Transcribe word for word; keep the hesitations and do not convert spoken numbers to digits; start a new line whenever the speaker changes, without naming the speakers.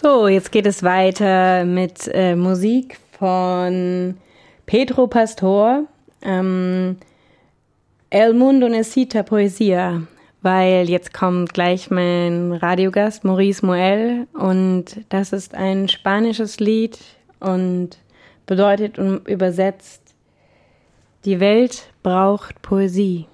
So, jetzt geht es weiter mit äh, Musik von Pedro Pastor, ähm, El Mundo Necesita Poesia, weil jetzt kommt gleich mein Radiogast Maurice Moel und das ist ein spanisches Lied und bedeutet und übersetzt: Die Welt braucht Poesie.